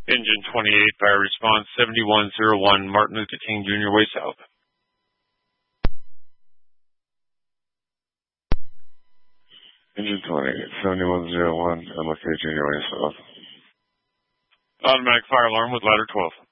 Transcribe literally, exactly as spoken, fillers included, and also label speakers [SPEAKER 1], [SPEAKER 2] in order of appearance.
[SPEAKER 1] Engine twenty-eight, fire response seventy-one oh one, Martin Luther King Junior Way South.
[SPEAKER 2] Engine twenty-eight, seventy-one oh one, M L K Junior Way South.
[SPEAKER 1] Automatic fire alarm with ladder twelve.